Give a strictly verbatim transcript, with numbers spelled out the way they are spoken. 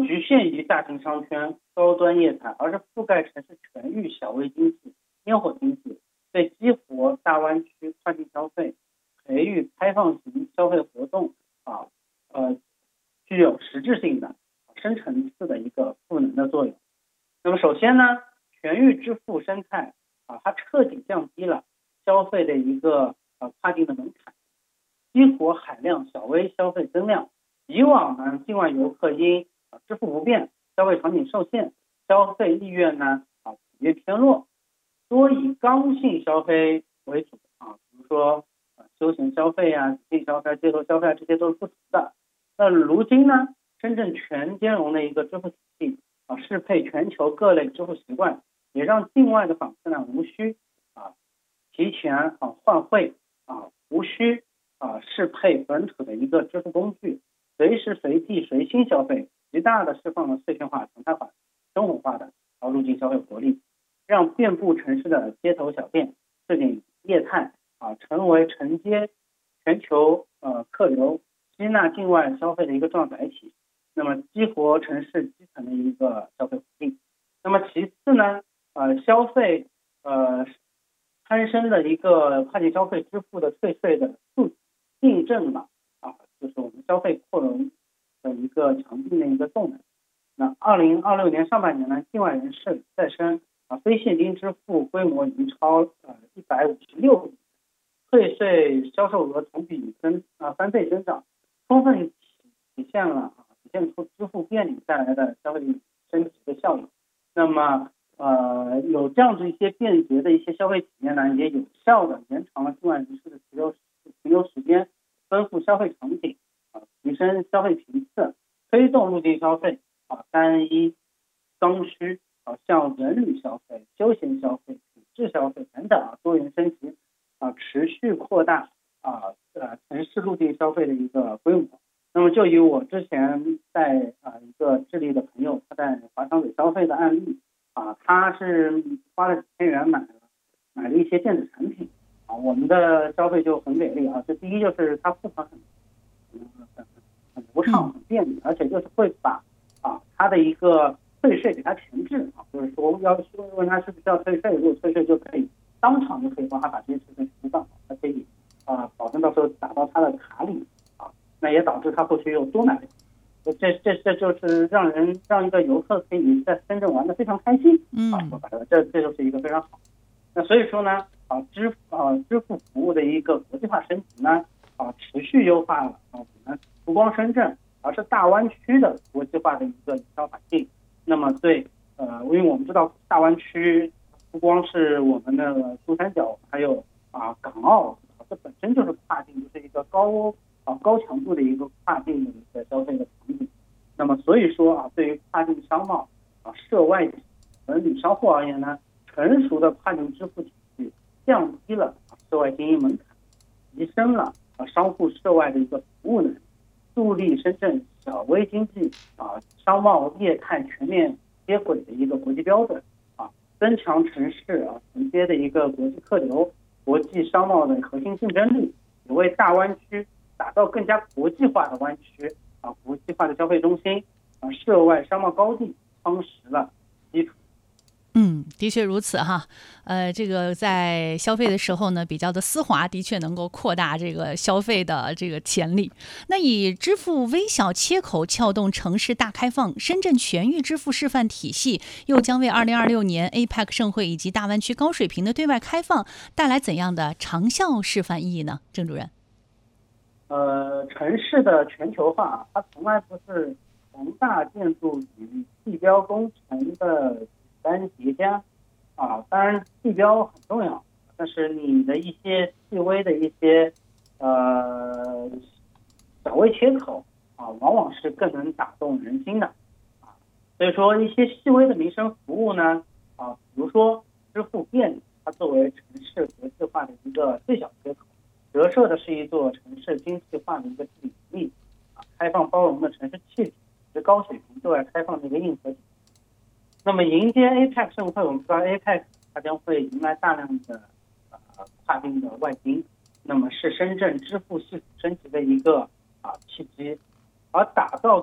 局限于大型商圈、高端业态，而是覆盖城市全域小微经济、烟火经济，对激活大湾区跨境消费、培育开放型消费活动啊，呃，具有实质性的深层次的一个赋能的作用。那么首先呢，全域支付生态啊，它彻底降低了消费的一个呃跨境的门槛，激活海量小微消费增量。以往呢，境外游客因啊支付不便、消费场景受限，消费意愿呢啊普遍偏弱，多以刚性消费为主啊，比如说啊休闲消费啊、性消费、街头消费啊，这些都是不足的。那如今呢，深圳全兼容的一个支付体系啊，适配全球各类支付习惯，也让境外的访客呢无需啊提前啊换汇啊，无需啊适配本土的一个支付工具，随时随地随心消费，极大的释放了碎片化、常态化、生活化的啊入境消费活力，让遍布城市的街头小店、市井业态啊成为承接全球呃客流、吸纳境外消费的一个重要载体。那么激活城市基层的一个消费活力。那么其次呢，呃，消费呃攀升的一个跨境消费支付的退税的数印证了啊，就是我们消费扩容的一个强劲的一个动能。那二零二六年上半年呢，境外人士再生啊非现金支付规模已经超呃一百五十六亿，退税销售额同比增啊翻倍增长，充分体现了啊体现出支付便利带来的消费升级的效应。那么呃有这样子一些便捷的一些消费体验呢，也有效的延长了境外人士的停留停留时间，丰富消费场景啊，提升消费频次，推动入境消费啊单一刚需啊向人旅消费、休闲消费、品质消费等等啊多元升级啊，持续扩大啊呃城市入境消费的一个规模。那么就以我之前在啊一个智利的朋友，他在华强北消费的案例啊，他是花了几千元买了买了一些电子产品啊，我们的消费就很给力啊。这第一就是他付款很很很流畅、很便利，而且就是会把啊他的一个退税给他前置啊，就是说要问他是不是要退税，如果退税就可以当场就可以帮他把这些事情全部办好，他可以啊保证到时候打到他的卡里。那也导致他后续又多买了，这这这就是让人让一个游客可以在深圳玩得非常开心啊！说白了，这这就是一个非常好。那所以说呢，啊支付啊支付服务的一个国际化升级呢，啊持续优化了啊我们不光深圳，而是大湾区的国际化的一个营销环境。那么对呃，因为我们知道大湾区不光是我们的珠三角，还有啊港澳，这本身就是跨境，就是一个高。啊，高强度的一个跨境的一个消费的场景。那么所以说啊，对于跨境商贸啊、涉外文旅商户而言呢，成熟的跨境支付体系降低了啊涉外经营门槛，提升了啊商户涉外的一个服务能力，助力深圳小微经济啊商贸业态全面接轨的一个国际标准啊，增强城市啊承接的一个国际客流、国际商贸的核心竞争力，也为大湾区打造更加国际化的湾区啊，国际化的消费中心啊，涉外商贸高地夯实了基础。 嗯，的确如此哈。呃，这个在消费的时候呢，比较的丝滑，的确能够扩大这个消费的这个潜力。那以支付微小切口撬动城市大开放，深圳全域支付示范体系又将为二零二六年 A P E C 盛会以及大湾区高水平的对外开放带来怎样的长效示范意义呢？郑主任。 呃，城市的全球化，它从来不是宏大建筑与地标工程的简单叠加啊。当然，地标很重要，但是你的一些细微的一些呃小微切口啊，往往是更能打动人心的啊。所以说，一些细微的民生服务呢啊，比如说支付便利，它作为城市国际化的一个最小切口。折射的是一座城市经济化的一个治理能力啊，开放包容的城市气质，是高水平对外开放的一个硬核体。那么迎接 A P E C 盛会，我们知道 A P E C 它将会迎来大量的呃跨境的外宾，那么是深圳支付系统升级的一个啊契机，而打造